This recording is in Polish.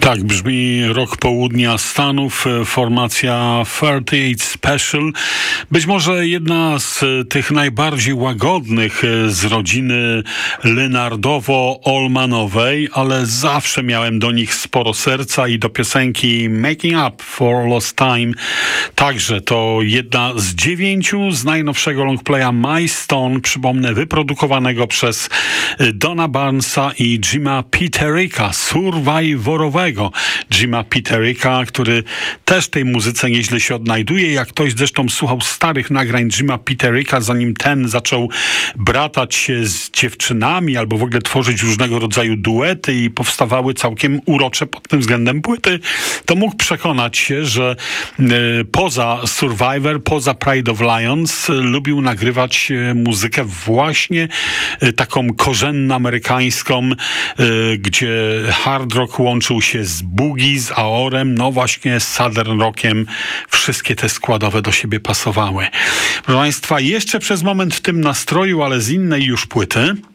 Tak brzmi Rok Południa Stanów, formacja 38 Special. Być może jedna z tych najbardziej łagodnych z rodziny Lynardowo-Olmanowej, ale zawsze miałem do nich sporo serca i do piosenki Making Up for Lost Time. Także to jedna z 9 z najnowszego longplaya My Stone, przypomnę, wyprodukowanego przez Donna Barnesa i Jima Petericka, survivorowego Jima Petericka, który też tej muzyce nieźle się odnajduje. Jak ktoś zresztą słuchał starych nagrań Jima Petericka, zanim ten zaczął bratać się z dziewczynami albo w ogóle tworzyć różnego rodzaju duety i powstawały całkiem urocze pod tym względem płyty, to mógł przekonać się, że poza Survivor, poza Pride of Lions lubił nagrywać muzykę właśnie taką korzenną amerykańską, gdzie hard rock łączył się z boogie, z aorem, no właśnie z southern rockiem. Wszystkie te składowe do siebie pasowały. Proszę Państwa, jeszcze przez moment w tym nastroju, ale z innej już płyty.